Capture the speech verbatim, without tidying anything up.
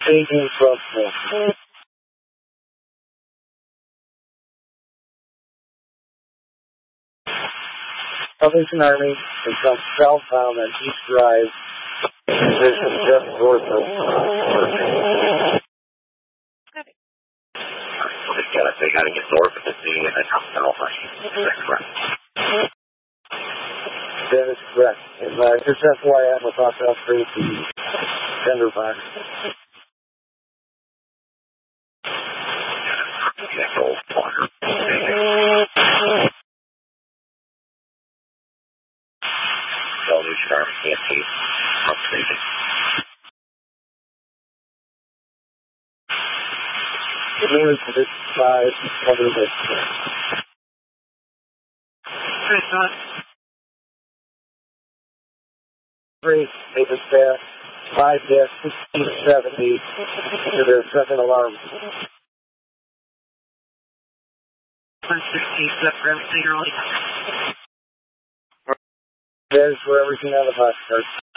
Changing substance. Salvation Army is from southbound on East Drive, position just north of Murphy. They gotta, they gotta get north of the scene and then come south. That's correct. That is correct. And uh, just F Y I, I'm about to upgrade the tender box. That's old water. Salvation Army can't be upgraded. The name is this size, cover this. Chris, on. Three, David Staff, five dash sixteen seventy to their second alarm. one sixteen, set for everything early. That is for everything on the box card.